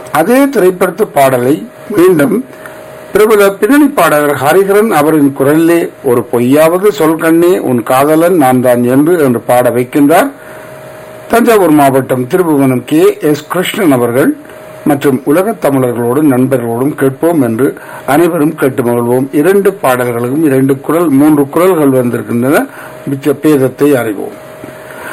அதே திரைப்படத்து பாடலை மீண்டும் பிரபல பின்னணி பாடகர் ஹரிஹரன் அவரின் குரலிலே ஒரு பொய்யாவது சொல் கண்ணே உன் காதலன் நான் தான் என்று பாட வைக்கின்றார் தஞ்சாவூர் மாவட்டம் திருபுவனம் KS கிருஷ்ணன் அவர்கள். மற்றும் உலகத் தமிழர்களோடும் நண்பர்களோடும் கேட்போம் என்று அனைவரும் கேட்டு மகிழ்வோம். 2 பாடல்களுக்கும் 2 குரல் 3 குரல்கள் வந்திருக்கின்றன. பேதத்தை அறிவோம்.